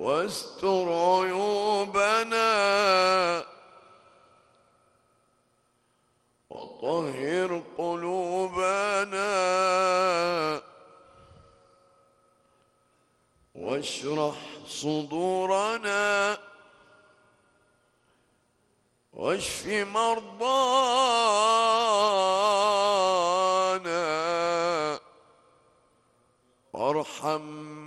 واستر عيوبنا وطهر قلوبنا واشرح صدورنا واشف مرضانا وارحم